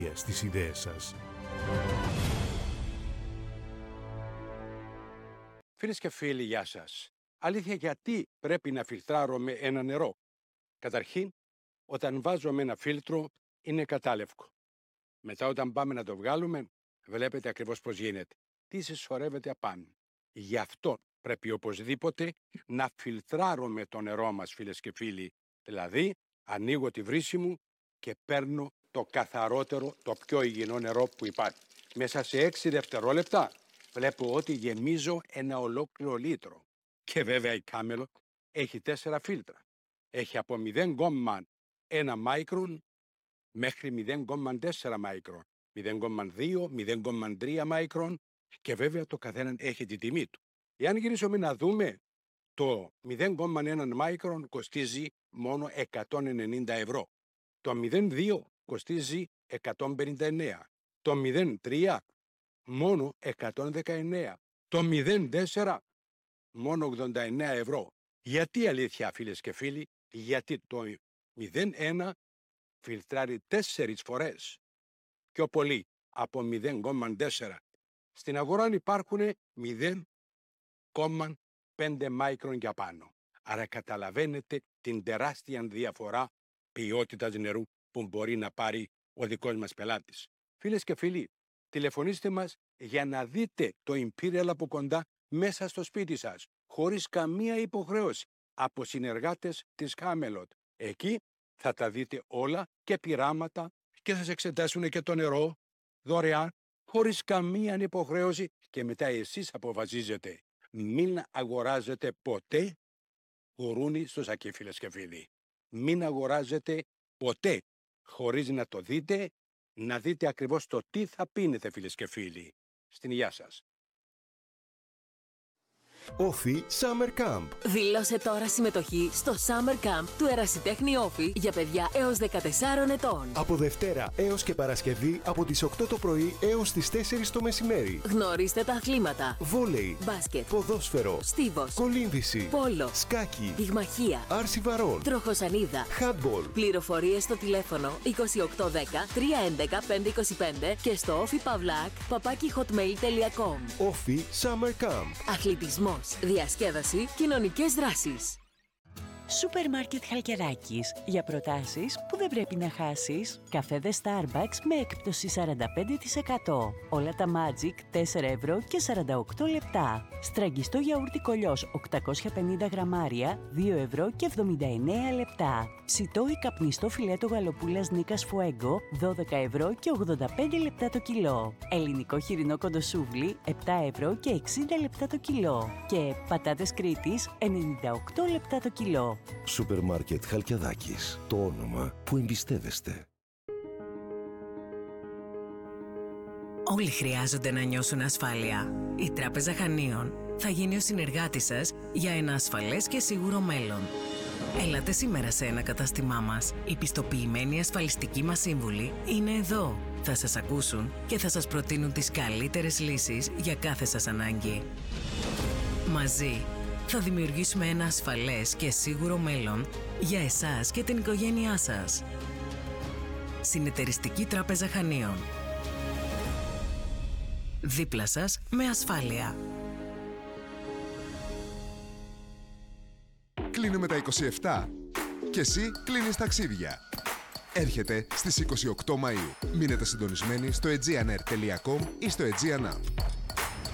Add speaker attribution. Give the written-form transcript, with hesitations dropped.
Speaker 1: στις ιδέες σας.
Speaker 2: Φίλες και φίλοι, γεια σας. Αλήθεια, γιατί πρέπει να φιλτράρουμε ένα νερό? Καταρχήν, όταν βάζουμε ένα φίλτρο, είναι κατάλευκο. Μετά, όταν πάμε να το βγάλουμε, βλέπετε ακριβώς πώς γίνεται. Τι συσσωρεύεται απάνω. Γι' αυτό πρέπει οπωσδήποτε να φιλτράρουμε το νερό μας, φίλες και φίλοι. Δηλαδή, ανοίγω τη βρύση μου και παίρνω το καθαρότερο, το πιο υγιεινό νερό που υπάρχει. Μέσα σε 6 δευτερόλεπτα βλέπω ότι γεμίζω ένα ολόκληρο λίτρο. Και βέβαια η Camelot έχει 4 φίλτρα. Έχει από 0,1 μάικρον μέχρι 0,4 μάικρον, 0,2, 0,3 μάικρον και βέβαια το καθέναν έχει τη τιμή του. Εάν γυρίσουμε να δούμε, το 0,1 μάικρον κοστίζει μόνο 190 ευρώ. Το 0,2 κοστίζει 159. Το 0,3 μόνο 119. Το 0,4 μόνο 89 ευρώ. Γιατί αλήθεια, φίλες και φίλοι? Γιατί το 0,1 φιλτράρει 4 φορές πιο πολύ από 0,4. Στην αγορά υπάρχουν 0,5 μάικρον για πάνω. Άρα καταλαβαίνετε την τεράστια διαφορά ποιότητας νερού που μπορεί να πάρει ο δικός μας πελάτης. Φίλες και φίλοι, τηλεφωνήστε μας για να δείτε το Imperial από κοντά μέσα στο σπίτι σας, χωρίς καμία υποχρέωση, από συνεργάτες της Camelot. Εκεί θα τα δείτε όλα και πειράματα και θα σας εξετάσουν και το νερό δωρεάν, χωρίς καμία υποχρέωση και μετά εσείς αποφασίζετε. Μην αγοράζετε ποτέ γουρούνι στο σακί, φίλες και φίλοι. Μην αγοράζετε ποτέ χωρίς να το δείτε, να δείτε ακριβώς το τι θα πίνετε, φίλες και φίλοι. Στην υγεία σας.
Speaker 1: Όφι Summer Camp.
Speaker 3: Δηλώσε τώρα συμμετοχή στο Summer Camp του Ερασιτέχνη Όφι για παιδιά έως 14 ετών.
Speaker 1: Από Δευτέρα έως και Παρασκευή από τις 8 το πρωί έως τις 4 το μεσημέρι.
Speaker 3: Γνωρίστε τα αθλήματα:
Speaker 1: Βόλεϊ,
Speaker 3: μπάσκετ,
Speaker 1: ποδόσφαιρο,
Speaker 3: στίβος,
Speaker 1: κολύμβηση,
Speaker 3: πόλο,
Speaker 1: σκάκι,
Speaker 3: πυγμαχία,
Speaker 1: άρση βαρών,
Speaker 3: τροχοσανίδα.
Speaker 1: handball.
Speaker 3: Πληροφορίες στο τηλέφωνο 2810 311 525 και στο ofipavlak@hotmail.com.
Speaker 1: Όφι Summer Camp.
Speaker 3: Αθλητισμός, διασκέδαση, κοινωνικές δράσεις.
Speaker 4: Σούπερ Μάρκετ Χαλκιδάκης. Για προτάσεις που δεν πρέπει να χάσεις. Καφέδες Starbucks με έκπτωση 45%. Όλα τα Magic 4 ευρώ και 48 λεπτά. Στραγγιστό γιαούρτι Κολιός 850 γραμμάρια 2 ευρώ και 79 λεπτά. Ψητό ή καπνιστό φιλέτο γαλοπούλας Νίκας Φουέγκο 12 ευρώ και 85 λεπτά το κιλό. Ελληνικό χοιρινό κοντοσούβλι 7 ευρώ και 60 λεπτά το κιλό. Και πατάτες Κρήτης 98 λεπτά το κιλό.
Speaker 5: Σούπερ Μάρκετ Χαλκιαδάκης. Το όνομα που εμπιστεύεστε.
Speaker 3: Όλοι χρειάζονται να νιώσουν ασφάλεια. Η Τράπεζα Χανίων θα γίνει ο συνεργάτης σας για ένα ασφαλές και σίγουρο μέλλον. Έλατε σήμερα σε ένα κατάστημά μας. Οι πιστοποιημένοι ασφαλιστικοί μας σύμβουλοι είναι εδώ. Θα σας ακούσουν και θα σας προτείνουν τις καλύτερες λύσεις για κάθε σας ανάγκη. Μαζί θα δημιουργήσουμε ένα ασφαλές και σίγουρο μέλλον για εσάς και την οικογένειά σας. Συνεταιριστική Τράπεζα Χανίων. Δίπλα σας με ασφάλεια.
Speaker 6: Κλείνουμε τα 27 και εσύ κλείνεις ταξίδια. Έρχεται στις 28 Μαΐου. Μείνετε συντονισμένοι στο aegeanair.com ή στο Aegean App.